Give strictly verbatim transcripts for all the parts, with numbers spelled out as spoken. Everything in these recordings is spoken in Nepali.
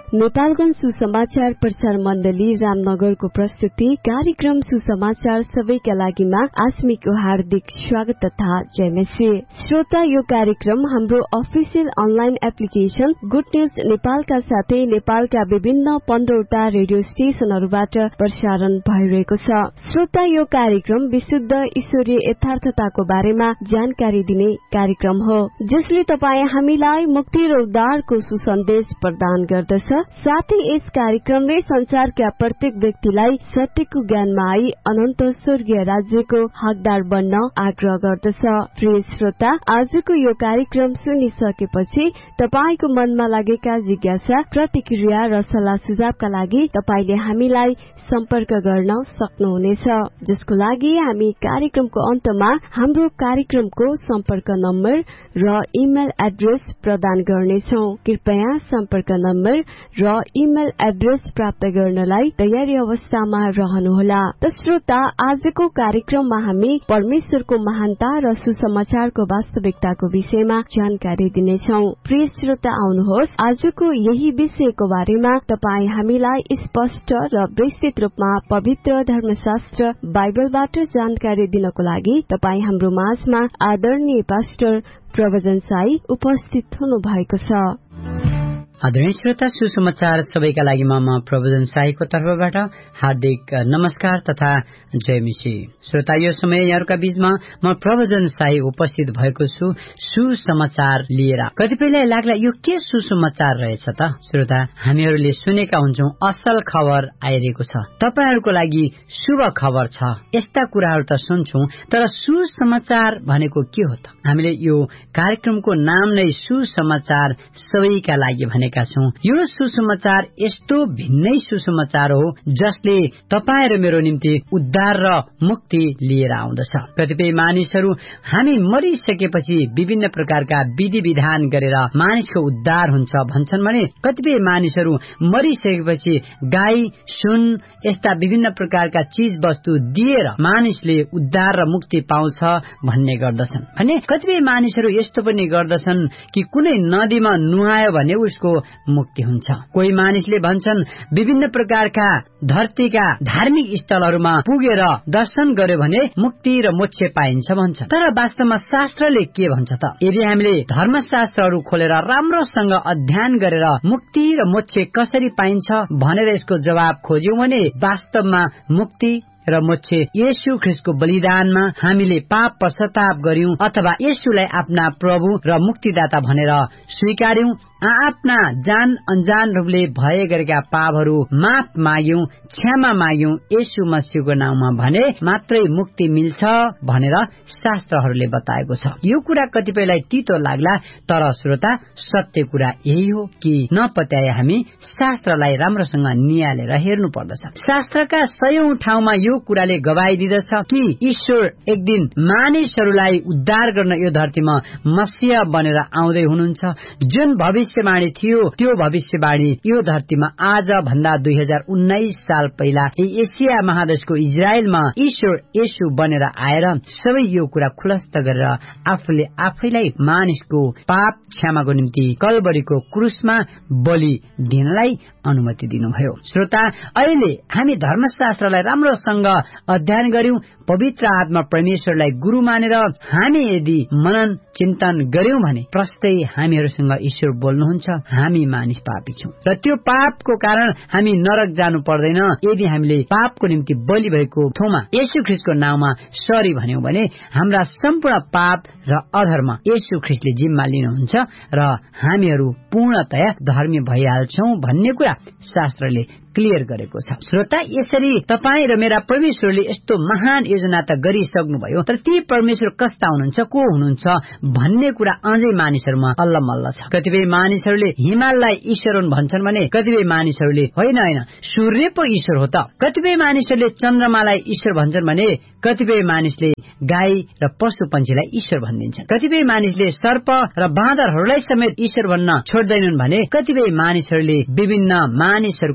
नेपालगञ्ज सुसमाचार प्रचार मण्डली रामनगरको प्रस्तुति कार्यक्रम सुसमाचार सबैका लागिमा आत्मिक हार्दिक स्वागत तथा जयमसी। श्रोता, यो कार्यक्रम हाम्रो official online application good news नेपालका साथै नेपालका विभिन्न पन्ध्रवटा रेडियो स्टेशनहरूबाट प्रसारण भइरहेको छ। श्रोता, यो कार्यक्रम विशुद्ध ईश्वरीय यथार्थताको बारेमा जानकारी दिने कार्यक्रम हो, जसले तपाईँ हामीलाई मुक्ति र उद्धारको सुसन्देश प्रदान गर्दछ। साथै यस कार्यक्रमले संसारका प्रत्येक व्यक्तिलाई सत्यको ज्ञानमा आई अनन्त स्वर्गीय राज्यको हकदार बन्न आग्रह गर्दछ। प्रिय श्रोता, आजको यो कार्यक्रम सुनिसकेपछि तपाईको मनमा लागेका जिज्ञासा, प्रतिक्रिया र सल्लाह सुझावका लागि तपाईले हामीलाई सम्पर्क गर्न सक्नुहुनेछ, जसको लागि हामी कार्यक्रमको अन्तमा हाम्रो कार्यक्रमको सम्पर्क नम्बर र इमेल एड्रेस प्रदान गर्नेछौं। कृपया सम्पर्क नम्बर र इमेल एड्रेस प्राप्त गर्नलाई तयारी अवस्थामा रहनुहोला। त श्रोता, आजको कार्यक्रममा हामी परमेश्वरको महानता र सुसमाचारको वास्तविकताको विषयमा जानकारी दिनेछौं। प्रिय श्रोता, आउनुहोस् आजको यही विषयको बारेमा तपाई हामीलाई स्पष्ट र विस्तृत रूपमा पवित्र धर्मशास्त्र बाइबलबाट जानकारी दिनको लागि तपाई हाम्रो माझमा आदरणीय पास्टर प्रवचन साई उपस्थित हुनु भएको छ। आदरणीय श्रोता, सुसमाचार सबैका लागि म प्रवचन साईको तर्फबाट हार्दिक नमस्कार तथा जयमसी। श्रोता, यो समय यहाँहरूका बीचमा म प्रवचन साई उपस्थित भएको छु सुसमाचार लिएर। कतिपयलाई लाग्ला यो के सुसमाचार रहेछ त? श्रोता, हामीहरूले सुनेका हुन्छौं असल खबर आइरहेको छ, तपाईहरूको लागि शुभ खबर छ, यस्ता कुराहरू त सुन्छौं, तर सुसमाचार भनेको के हो त? हामीले यो कार्यक्रमको नाम नै सुसमाचार सबैका लागि भने यो सुसमाचार यस्तो भिन्नै सुसमाचार हो जसले तपाईँ र मेरो निम्ति उद्धार र मुक्ति लिएर आउँदछ। कतिपय मानिसहरू हामी मरिसकेपछि विभिन्न प्रकारका विधि विधान गरेर मानिसको उद्धार हुन्छ भन्छन् भने कतिपय मानिसहरू मरिसकेपछि गाई, सुन यस्ता विभिन्न प्रकारका चीज वस्तु दिएर मानिसले उद्धार र मुक्ति पाउँछ भन्ने गर्दछन् भने कतिपय मानिसहरू यस्तो पनि गर्दछन् कि कुनै नदीमा नुहायो भने उसको मुक्ति हुन्छ। कोही मानिसले भन्छन् विभिन्न प्रकारका धरतीका धार्मिक स्थलहरूमा पुगेर दर्शन गर्यो भने मुक्ति र मोक्ष पाइन्छ भन्छन्। तर वास्तवमा शास्त्रले के भन्छ त? यदि हामीले धर्मशास्त्रहरू खोलेर राम्रोसँग अध्ययन गरेर मुक्ति र मोक्ष कसरी पाइन्छ भनेर यसको जवाब खोज्यौं भने वास्तवमा मुक्ति र मोक्ष येशू ख्रीष्टको बलिदानमा हामीले पाप पश्चाताप गर्यौं अथवा येशूलाई आफ्ना प्रभु र मुक्तिदाता भनेर स्वीकार्यौं, आफ्ना जान अनजान रूपले भए गरेका पापहरू माफ माग्यौं, क्षमा माग्यौं येशू मसीहको नाममा भने मात्रै मुक्ति मिल्छ भनेर शास्त्रहरूले बताएको छ। यो कुरा कतिपयलाई तितो लाग्ला, तर श्रोता सत्य कुरा यही हो कि नपत्याए हामी शास्त्रलाई राम्रोसँग निहालेर हेर्नु पर्दछ। शास्त्रका सयौं ठाउँमा यो कुराले गवाही दिँदछ कि ईश्वर एक दिन मानिसहरूलाई उद्धार गर्न यो धरतीमा मसीहा बनेर आउँदै हुनुहुन्छ। जुन भविष्यवाणी थियो त्यो भविष्यवाणी यो धरतीमा आज भन्दा दुई हजार उन्नाइस साल पहिला एसिया महादेशको इजरायलमा ईश्वर येशू बनेर आएर सबै यो कुरा खुलस्त गरेर आफूले आफैलाई मानिसको पाप क्षमाको निम्ति कलवरीको क्रुसमा बलि दिनलाई अनुमति दिनुभयो। श्रोता, अहिले हामी धर्मशास्त्रलाई राम्रोसँग अध्ययन गर्यौं, पवित्र आत्मा परमेश्वरलाई गुरु मानेर हामी यदि मनन चिन्तन गर्यौं भने प्रस्तै हामीहरूसँग ईश्वर बोल्नुहुन्छ, हामी मानिस पापी छौं र त्यो पापको कारण हामी नरक जानु पर्दैन। यदि हामीले पापको निम्ति बलि भएको ठाउँमा येशू ख्रीष्टको नाममा सरी भन्यौं भने हाम्रा सम्पूर्ण पाप र अधर्म येशू ख्रीष्टले जिम्मा लिनुहुन्छ र हामीहरू पूर्णतया धर्मी भइहाल्छौं भन्ने कुरा शास्त्रले क्लियर गरेको छ। श्रोता, यसरी तपाईँ र मेरा परमेश्वरले यस्तो महान योजना त गरिसक्नुभयो, तर ती परमेश्वर कस्ता हुनुहुन्छ, को हुनुहुन्छ भन्ने कुरा अझै मानिसहरूमा अल्लमल्ल छ। कतिपय मानिसहरूले हिमाललाई ईश्वर हुन् भन्छन् भने कतिपय मानिसहरूले होइन होइन सूर्य पो ईश्वर हो त। कतिपय मानिसहरूले चन्द्रमालाई ईश्वर भन्छन् भने कतिपय मानिसले गाई र पशु पंक्षीलाई ईश्वर भनिदिन्छन्। कतिपय मानिसले सर्प र बाँदरहरूलाई समेत ईश्वर भन्न छोड्दैनन् भने कतिपय मानिसहरूले विभिन्न मानिसहरूका हातका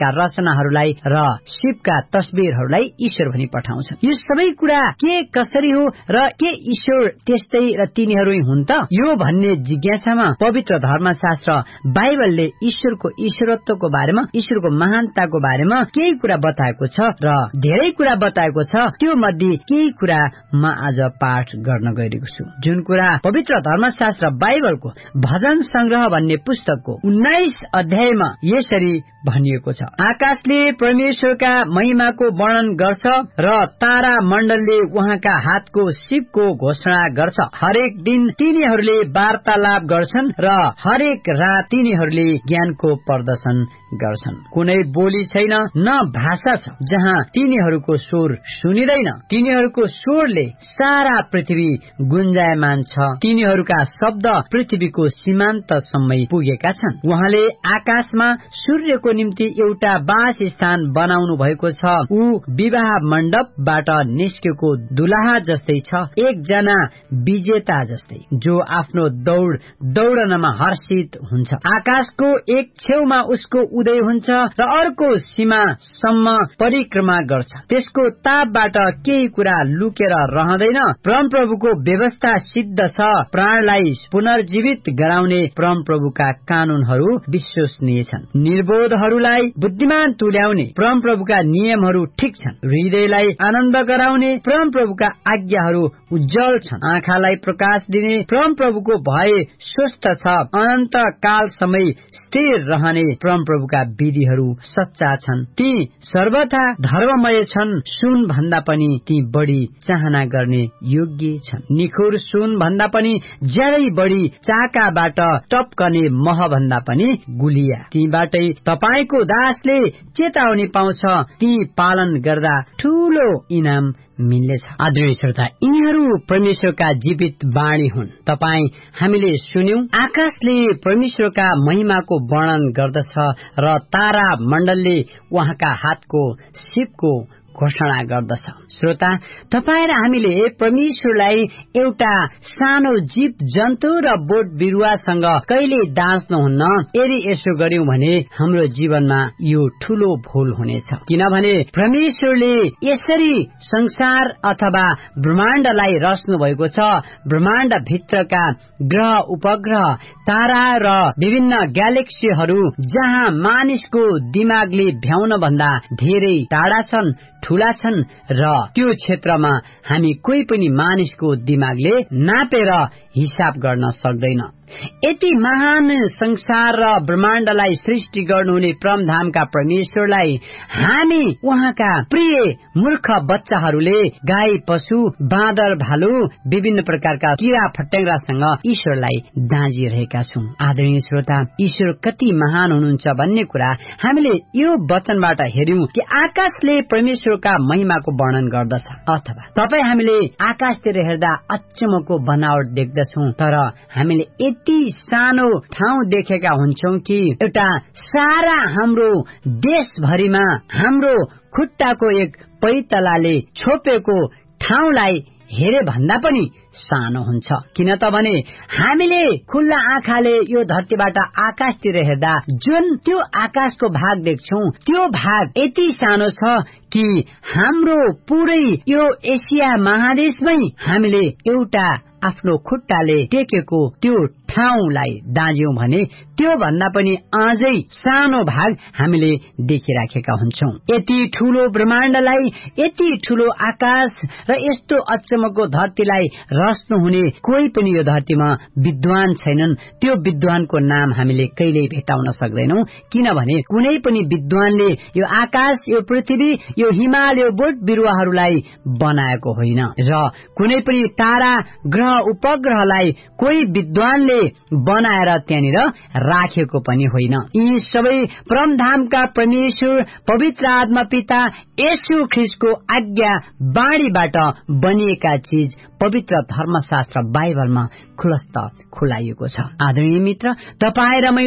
भगवानका रचनाहरूलाई र शिवका तस्बिरहरूलाई ईश्वर भनी पठाउँछन्। यो सबै कुरा के कसरी हो र के ईश्वर त्यस्तै र तिनीहरू हुन् त, यो भन्ने जिज्ञासामा पवित्र धर्मशास्त्र बाइबलले ईश्वरको ईश्वरत्वको बारेमा, ईश्वरको महानताको बारेमा केही कुरा बताएको छ र धेरै कुरा बताएको छ। त्यो मध्ये केही कुरा म आज पाठ गर्न गइरहेको छु, जुन कुरा पवित्र धर्मशास्त्र बाइबलको भजन संग्रह भन्ने पुस्तकको उन्नाइस अध्यायमा यसरी भनिएको छ। आकाशले परमेश्वरका महिमाको वर्णन गर्छ र तारा मण्डलले उहाँका हातको सिपको घोषणा गर्छ। हरेक दिन तिनीहरूले वार्तालाप गर्छन् र हरेक रात तिनीहरूले ज्ञानको प्रदर्शन गर्छन्। कुनै बोली छैन, न भाषा छ जहाँ तिनीहरूको स्वर सुनिँदैन। तिनीहरूको स्वरले सारा पृथ्वी गुन्जायमान छ। तिनीहरूका शब्द पृथ्वीको सीमान्तसम्मै पुगेका छन्। उहाँले आकाशमा सूर्यको निम्ति एउटा वास स्थान बनाउनु भएको छ। ऊ विवाह मण्डपबाट निस्केको दुलाहा जस्तै छ, एकजना विजेता जस्तै जो आफ्नो दौड दौडनमा हर्षित हुन्छ। आकाशको एक छेउमा उसको उदय हुन्छ र अर्को सीमासम्म परिक्रमा गर्छ। त्यसको तापबाट केही कुरा लुकेर रहँदैन। परमप्रभुको व्यवस्था सिद्ध छ। प्राणलाई पुनर्जीवित गराउने परमप्रभुका कानूनहरू विश्वसनीय छन्। निर्बोधहरूलाई बुद्धिमान तुल्याउने परमप्रभुका नियमहरू ठिक छन्। हृदयलाई आनन्द गराउने परमप्रभुका आज्ञाहरू उज्जवल छन्। आँखालाई प्रकाश दिने परमप्रभुको भय स्वस्थ छ। अनन्त कालसम्म स्थिर रहने परमप्रभुका विधिहरू सच्चा छन्। ती सर्वथा धर्ममय छन्। सुन भन्दा पनि ती बढी चाहना गर्ने योग्य छन्। निखुर सुन भन्दा पनि ज्यादै बढी चाकाबाट टपकने मह भन्दा पनि गुलिया। तीबाटै तपाईको दासले चेतावनी पाउँछ। ती पालन गर्दा ठूलो इनाम मिल्नेछ। आदरणीय श्रोता, यिनीहरू परमेश्वरका जीवित वाणी हुन्। तपाई हामीले सुन्यौं, आकाशले परमेश्वरका महिमाको वर्णन गर्दछ र तारा मण्डलले उहाँका हातको सिपको घोषणा गर्दछ। श्रोता, तपाईँ र हामीले परमेश्वरलाई एउटा सानो जीव जन्तु र बोट बिरुवासँग कहिले दाँच्नुहुन्न। यदि यसो गर्यौं भने हाम्रो जीवनमा यो ठूलो भूल हुनेछ। किनभने परमेश्वरले यसरी संसार अथवा ब्रह्माण्डलाई रच्नु भएको छ। ब्रह्माण्ड भित्रका ग्रह, उपग्रह, तारा र विभिन्न ग्यालेक्सीहरू जहाँ मानिसको दिमागले भ्याउन भन्दा धेरै टाढा छन्, ठूला छन् र त्यो क्षेत्रमा हामी कोही पनि मानिसको दिमागले नापेर हिसाब गर्न सक्दैन। यति महान संसार र ब्रह्माण्डलाई सृष्टि गर्नुहुने परमधामका परमेश्वरलाई हामी उहाँका प्रिय मूर्ख बच्चाहरूले गाई, पशु, बाँदर, भालु, विभिन्न प्रकारका किरा फट्याङ्ग्रासँग ईश्वरलाई दाँजिरहेका छौं। आदरणीय श्रोता, ईश्वर कति महान हुनुहुन्छ भन्ने कुरा हामीले यो वचनबाट हेर्यौं कि आकाशले परमेश्वरका महिमाको वर्णन गर्दछ। अथवा तपाई हामीले आकाशतिर हेर्दा अचम्मको बनावट देख्दछौं, तर हामीले यति सानो ठाउँ देखेका हुन्छौं कि एउटा सारा हाम्रो देशभरिमा हाम्रो खुट्टाको एक पैतलाले छोपेको ठाउँलाई हेरे भन्दा पनि सानो हुन्छ। किन त भने हामीले खुल्ला आँखाले यो धरतीबाट आकाशतिर हेर्दा जुन त्यो आकाशको भाग देख्छौं, त्यो भाग यति सानो छ कि हाम्रो पुरै यो एसिया महादेशमै हामीले एउटा आफ्नो खुट्टाले टेकेको त्यो ठाउँलाई दाँज्यौं भने त्यो भन्दा पनि अझै सानो भाग हामीले देखिराखेका हुन्छौं। यति ठूलो ब्रह्माण्डलाई, यति ठूलो आकाश र यस्तो अचम्मको धरतीलाई रच्नु हुने कोही पनि यो धरतीमा विद्वान छैनन्। त्यो विद्वानको नाम हामीले कहिल्यै भेटाउन सक्दैनौं। किनभने कुनै पनि विद्वानले यो आकाश, यो पृथ्वी, यो हिमाल, यो बोट बिरुवाहरूलाई बनाएको होइन र कुनै पनि तारा, ग्रह, उपग्रहलाई कोही विद्वानले बनाएर त्यहाँनिर राखेको पनि होइन। यी सबै परमधामका परमेश्वर पवित्र आत्मा पिता येशू ख्रीष्टको आज्ञा बाणीबाट बनिएका चीज पवित्र धर्मशास्त्र बाइबलमा खुलस्त खुलाइएको छ। आदरणीय मित्र, तपाईँ र मैले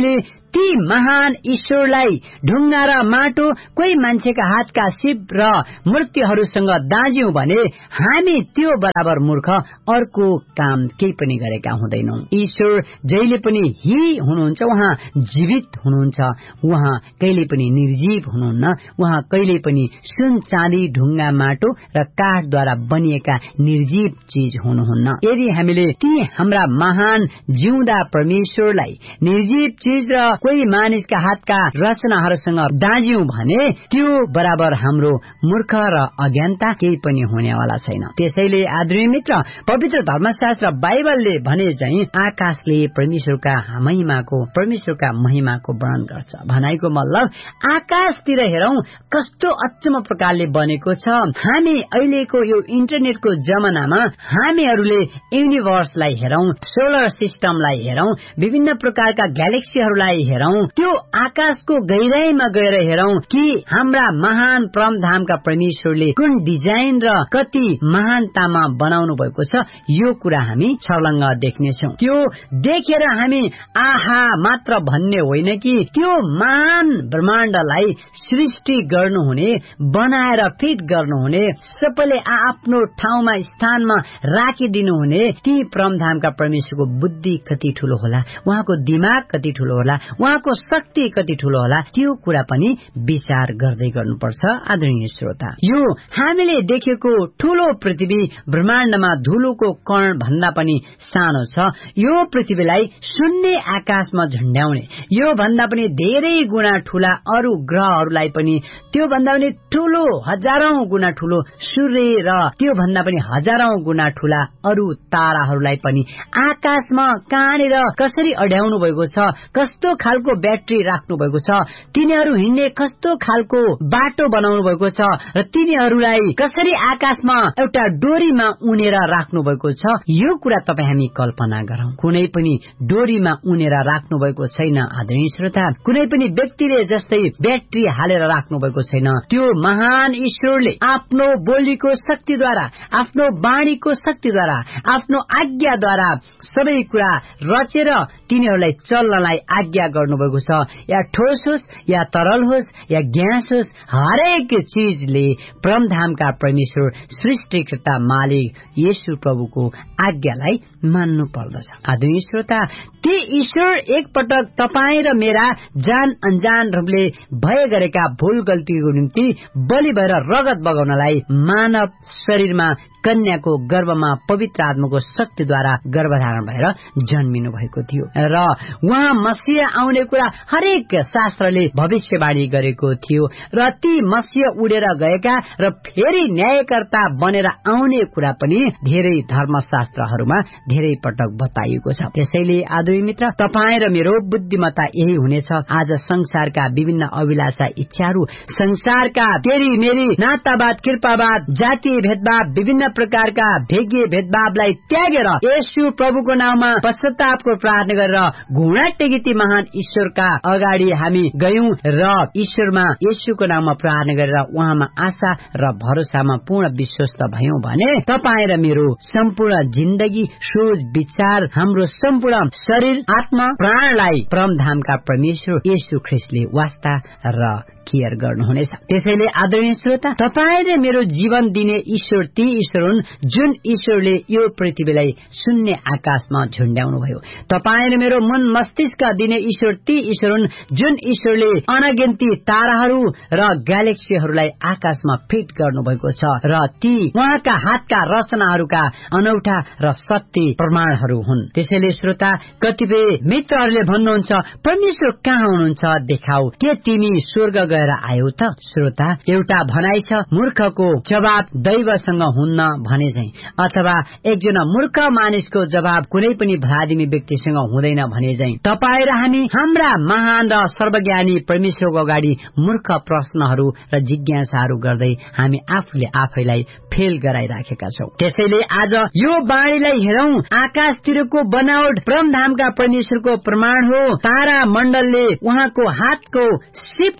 ती महान ईश्वरलाई ढुङ्गा र माटो कोही मान्छेका हातका सिप र मूर्तिहरूसँग दाज्यौं भने हामी त्यो बराबर मूर्ख अर्को काम केही पनि गरेका हुँदैनौं। ईश्वर जहिले पनि हि हुनुहुन्छ, उहाँ जीवित हुनुहुन्छ, उहाँ कहिले पनि निर्जीव हुनुहुन्न, उहाँ कहिले पनि सुन चाँदी ढुङ्गा माटो र काठद्वारा बनिएका निर्जीव चीज हुनुहुन्न। यदि हामीले ती हाम्रा महान जिउँदा परमेश्वरलाई निर्जीव चीज र कोही मानिसका हातका रचनाहरूसँग दाज्यौं भने त्यो बराबर हाम्रो मूर्ख र अज्ञानता केही पनि हुनेवाला छैन। त्यसैले आदरणीय मित्र, पवित्र धर्मशास्त्र बाइबलले भने चाहिँ आकाशले परमेश्वरका महिमाको परमेश्वरका महिमाको वर्णन गर्छ। भनाइको मतलब आकाशतिर हेरौं कस्तो अचम्म प्रकारले बनेको छ। हामी अहिलेको यो इन्टरनेटको जमानामा हामीहरूले युनिभर्सलाई हेरौं, सोलर सिस्टमलाई हेरौं, विभिन्न प्रकारका ग्यालेक्सीहरूलाई हेरौं, त्यो आकाशको गहिराईमा गएर हेरौं कि हाम्रा महान परमधामका परमेश्वरले कुन डिजाइन र कति महानतामा बनाउनु भएको छ, यो कुरा हामी छर्लङ्ग देख्नेछौँ। त्यो देखेर हामी आहा मात्र भन्ने होइन कि त्यो महान ब्रह्माण्डलाई सृष्टि गर्नुहुने, बनाएर फिट गर्नुहुने, सबैले आफ्नो ठाउँमा स्थानमा राखिदिनुहुने ती परमधामका परमेश्वरको बुद्धि कति ठूलो होला, उहाँको दिमाग कति ठूलो होला, उहाँको शक्ति कति ठूलो होला, त्यो कुरा पनि विचार गर्दै गर्नुपर्छ। आदरणीय श्रोता, यो हामीले देखेको ठूलो पृथ्वी ब्रह्माण्डमा धुलोको कण भन्दा पनि सानो छ। यो पृथ्वीलाई शून्य आकाशमा झुण्ड्याउने, यो भन्दा पनि धेरै गुणा ठूला अरू ग्रहहरूलाई पनि, त्यो भन्दा पनि ठूलो हजारौं गुणा ठूलो सूर्य र त्यो भन्दा पनि हजारौं गुणा ठूला अरू ताराहरूलाई पनि आकाशमा कहाँनिर कसरी अड्याउनु भएको छ, कस्तो खालको ब्याट्री राख्नु भएको छ, तिनीहरू हिँड्ने कस्तो खालको बाटो बनाउनु भएको छ र तिनीहरूलाई कसरी आकाशमा एउटा डोरीमा उनेर राख्नु भएको छ, यो कुरा तपाईँ हामी कल्पना गरौं। कुनै पनि डोरीमा उनेर राख्नु भएको छैन। आदरणीय श्रोता, कुनै पनि व्यक्तिले जस्तै ब्याट्री हालेर राख्नु भएको छैन। त्यो महान ईश्वरले आफ्नो बोलीको शक्तिद्वारा, आफ्नो वाणीको शक्तिद्वारा, आफ्नो आज्ञाद्वारा सबै कुरा रचेर तिनीहरूलाई चल्नलाई आज्ञा गर्नुभएको छ। या ठोस होस् या तरल होस् या ग्यास होस्, हरेक चीजले परमधामका परमेश्वर सृष्टिकर्ता मालिक येशू प्रभुको आज्ञालाई मान्नु पर्दछ। आदरणीय श्रोता, ती ईश्वर एकपटक तपाईँ र मेरा जान अनजान रूपले भए गरेका भूल गल्तीको निम्ति बलि भएर रगत बगाउनलाई मानव शरीरमा कन्याको गर्भमा पवित्र आत्माको शक्तिद्वारा गर्भधारण भएर जन्मिनु भएको थियो र उहाँ मसीह आउने कुरा हरेक शास्त्रले भविष्यवाणी गरेको थियो र ती मसीह उडेर गएका र फेरि न्यायकर्ता बनेर आउने कुरा पनि धेरै धर्मशास्त्रहरूमा धेरै पटक बताइएको छ। त्यसैले आदरणीय मित्र, तपाईँ र मेरो बुद्धिमत्ता यही हुनेछ। आज संसारका विभिन्न अभिलाषा इच्छाहरू, संसारका तेरी मेरी नातावाद, कृपावाद, जातीय भेदभाव, विभिन्न प्रकारका भेग्य भेदभावलाई त्यागेर येशू प्रभुको नाममा पश्चातापको प्रार्थना गरेर घुँडा टेकी महान ईश्वरका अगाडि हामी गयौं र ईश्वरमा येशूको नाममा प्रार्थना गरेर उहाँमा आशा र भरोसामा पूर्ण विश्वस्त भयौं भने तपाईँ र मेरो सम्पूर्ण जिन्दगी, सोच, विचार, हाम्रो सम्पूर्ण शरीर, आत्मा, प्राणलाई परमधामका परमेश्वर येशू ख्रीष्टले वास्ता र केयर गर्नुहुनेछ। त्यसैले आदरणीय श्रोता, तपाईँ र मेरो जीवन दिने ईश्वर ती ईश्वर हुन् जुन ईश्वरले यो पृथ्वीलाई शून्य आकाशमा झुण्ड्याउनु भयो। तपाईँ र मेरो मन मस्तिष्क दिने ईश्वर ती ईश्वर हुन् जुन ईश्वरले अनगिन्ती ताराहरू र ग्यालेक्सीहरूलाई आकाशमा फिट गर्नु भएको छ र ती उहाँका हातका रचनाहरूका अनौठा र सत्य प्रमाणहरू हुन्। त्यसैले श्रोता, कतिपय मित्रहरूले भन्नुहुन्छ परमेश्वर कहाँ हुनुहुन्छ देखाऊ, के तिमी स्वर्ग गएर आयौ त? श्रोता, एउटा भनाइ छ, मूर्खको जवाब दैवसँग हुन्न भने चाहिँ, अथवा एकजना मूर्ख मानिसको जवाब कुनै पनि भलादिमी व्यक्तिसँग हुँदैन भने चाहिँ तपाईँ र हामी हाम्रा महान र सर्वज्ञानी परमेश्वरको अगाडि मूर्ख प्रश्नहरू र जिज्ञासाहरू गर्दै हामी आफूले आफैलाई फेल गराइराखेका छौं। त्यसैले आज यो बाणीलाई हेरौं, आकाशतिरको बनावट परमधामका परमेश्वरको प्रमाण हो। तारा मण्डलले उहाँको हातको सिपको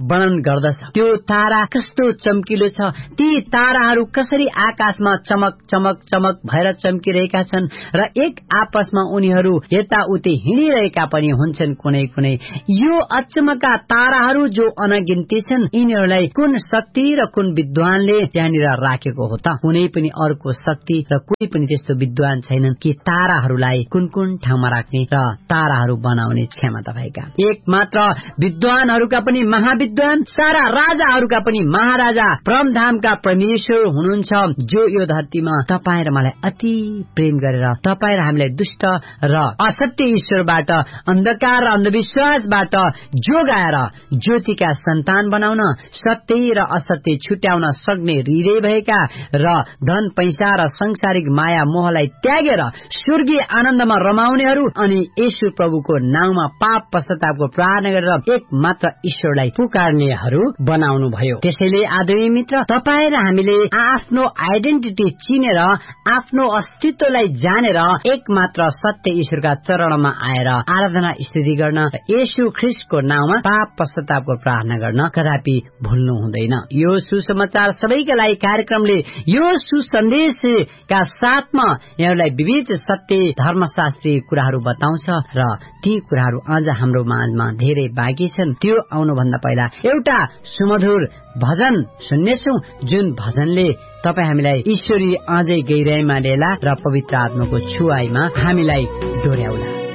वर्णन गर्दछ। त्यो तारा कस्तो चम्किलो छ, ती ताराहरू कसरी आकाशमा चमक चमक चमक भएर चम्किरहेका छन् र एक आपसमा उनीहरू यताउति हिँडिरहेका पनि हुन्छन्। कुनै कुनै यो अचम्मका ताराहरू जो अनगिन्ती छन्, यिनीहरूलाई कुन शक्ति र कुन विद्वानले त्यहाँनिर राखेको हो त? कुनै पनि अर्को शक्ति र कुनै पनि त्यस्तो विद्वान छैनन् कि ताराहरूलाई कुन कुन ठाउँमा राख्ने र ताराहरू बनाउने क्षमता भएका। एक मात्र विद्वानहरूका पनि महाविद्वान, सारा राजाहरूका पनि महाराजा, परमधामका परमेश्वर हुनुहुन्छ, जो यो धरतीमा तपाईँ र मलाई अति प्रेम गरेर तपाईँ र हामीलाई दुष्ट र असत्य ईश्वरबाट, अन्धकार र अन्धविश्वासबाट जोगाएर ज्योतिका सन्तान बनाउन, सत्य र असत्य छुट्याउन सक्ने हृदय भएका र धन पैसा र सांसारिक माया मोहलाई त्यागेर स्वर्गीय आनन्दमा रमाउनेहरू अनि येशू प्रभुको नाउँमा पाप पश्चातापको प्रार्थना गरेर एक मात्र ईश्वरलाई पुकार्नेहरू बनाउनु भयो। त्यसैले आदरणीय मित्र, तपाईँ र हामीले आफ्नो आइडेन्टिटी चिनेर आफ्नो अस्तित्वलाई जानेर एक मात्र सत्य ईश्वरका चरणमा आएर आराधना स्तुति गर्न र येशू ख्रीष्टको नाउँमा पाप पश्चातापको प्रार्थना गर्न कदापि भुल्नु हुँदैन। यो सुसमाचार सबैका लागि कार्यक्रमले यो सुसन्देशका साथमा यहाँलाई विविध सत्य धर्मशास्त्री कुराहरू बताउँछ र ती कुराहरू अझ हाम्रो माझमा धेरै बाँकी छन्। त्यो आउनुभन्दा पहिला एउटा सुमधुर भजन सुन्नेछौँ, जुन भजनले तपाईँ हामीलाई ईश्वरी अझै गहिराईमा लिएला र पवित्र आत्माको छुवाईमा हामीलाई डोर्याउला।